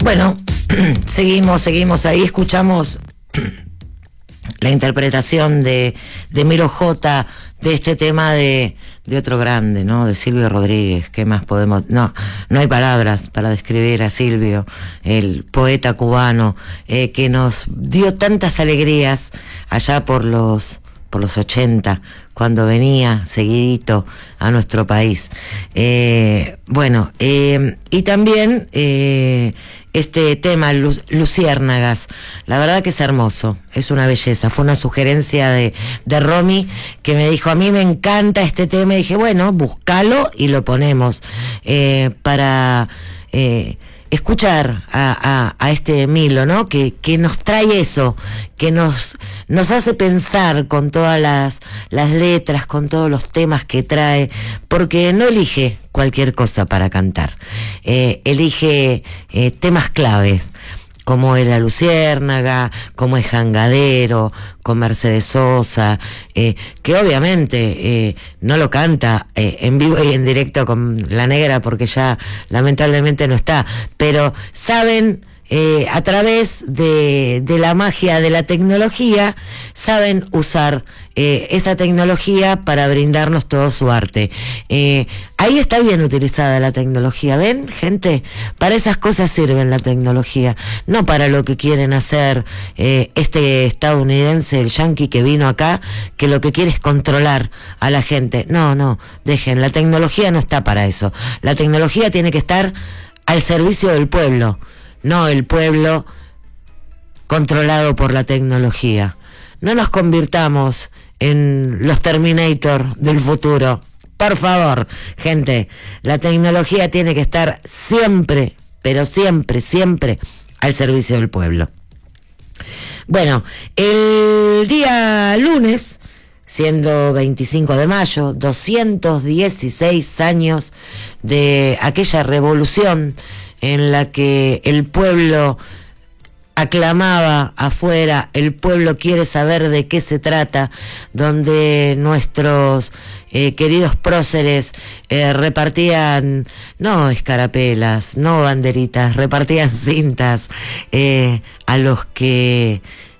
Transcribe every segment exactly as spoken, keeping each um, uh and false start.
Bueno, seguimos, seguimos ahí, escuchamos la interpretación de, de Miro J de este tema de, de otro grande, ¿no? De Silvio Rodríguez. ¿Qué más podemos...? No, no hay palabras para describir a Silvio, el poeta cubano, eh, que nos dio tantas alegrías allá por los... por los ochenta, cuando venía seguidito a nuestro país. Eh, bueno, eh, y también eh, este tema, Lu Luciérnagas, la verdad que es hermoso, es una belleza. Fue una sugerencia de, de Romy, que me dijo, a mí me encanta este tema, y dije, bueno, búscalo y lo ponemos eh, para... Eh, escuchar a, a, a este Milo, ¿no? Que, que nos trae eso, que nos, nos hace pensar con todas las, las letras, con todos los temas que trae, porque no elige cualquier cosa para cantar, eh, elige eh, temas claves, como es La Luciérnaga, como es Jangadero, con Mercedes Sosa, eh, que obviamente eh, no lo canta eh, en vivo y en directo con La Negra, porque ya lamentablemente no está, pero saben... Eh, a través de, de la magia de la tecnología, saben usar eh, esa tecnología para brindarnos todo su arte. Eh, ahí está bien utilizada la tecnología, ¿ven, gente? Para esas cosas sirve la tecnología, no para lo que quieren hacer eh, este estadounidense, el yanqui que vino acá, que lo que quiere es controlar a la gente. No, no, dejen, la tecnología no está para eso. La tecnología tiene que estar al servicio del pueblo, no el pueblo controlado por la tecnología. No nos convirtamos en los Terminator del futuro. Por favor, gente, la tecnología tiene que estar siempre, pero siempre, siempre al servicio del pueblo. Bueno, el día lunes, siendo veinticinco de mayo, doscientos dieciséis años de aquella revolución en la que el pueblo aclamaba afuera, el pueblo quiere saber de qué se trata, donde nuestros eh, queridos próceres eh, repartían, no escarapelas, no banderitas, repartían cintas eh, a los que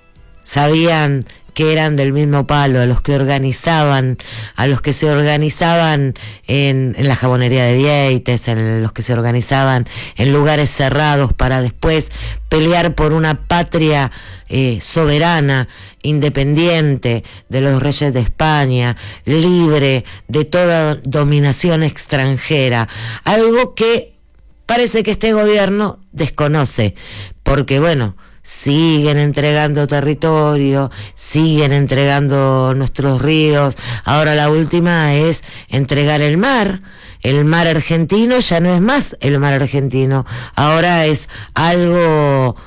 sabían que eran del mismo palo, a los que organizaban, a los que se organizaban en, en la jabonería de Vieites, en los que se organizaban en lugares cerrados para después pelear por una patria eh, soberana, independiente de los reyes de España, libre de toda dominación extranjera, algo que parece que este gobierno desconoce, porque bueno, siguen entregando territorio, siguen entregando nuestros ríos. Ahora la última es entregar el mar. El mar argentino ya no es más el mar argentino, ahora es algo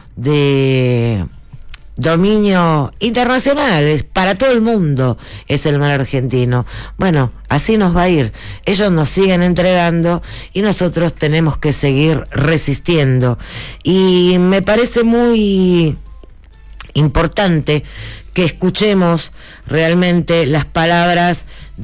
de dominio internacional, es para todo el mundo, es el mar argentino. Bueno, así nos va a ir. Ellos nos siguen entregando y nosotros tenemos que seguir resistiendo. Y me parece muy importante que escuchemos realmente las palabras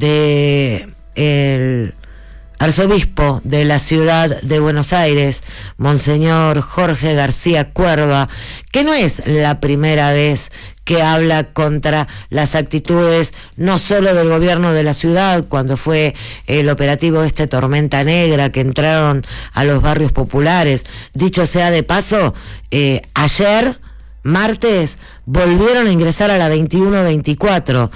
de el arzobispo de la ciudad de Buenos Aires, Monseñor Jorge García Cuerva, que no es la primera vez que habla contra las actitudes no solo del gobierno de la ciudad, cuando fue el operativo de este Tormenta Negra, que entraron a los barrios populares. Dicho sea de paso, eh, ayer, martes, volvieron a ingresar a la veintiuno veinticuatro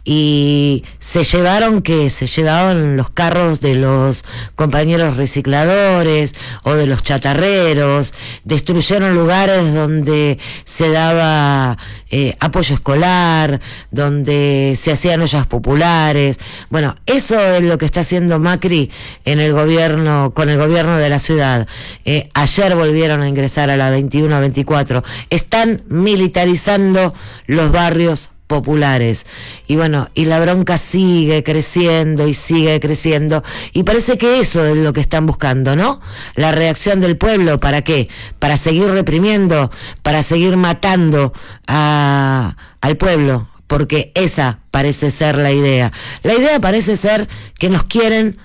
y se llevaron que se llevaban los carros de los compañeros recicladores o de los chatarreros, destruyeron lugares donde se daba eh, apoyo escolar, donde se hacían ollas populares. Bueno, eso es lo que está haciendo Macri en el gobierno, con el gobierno de la ciudad. Eh, ayer volvieron a ingresar a la veintiuno veinticuatro, están militarizando los barrios populares. Y bueno, y la bronca sigue creciendo y sigue creciendo, y parece que eso es lo que están buscando, ¿no? La reacción del pueblo. ¿Para qué? Para seguir reprimiendo, para seguir matando a, al pueblo, porque esa parece ser la idea. La idea parece ser que nos quieren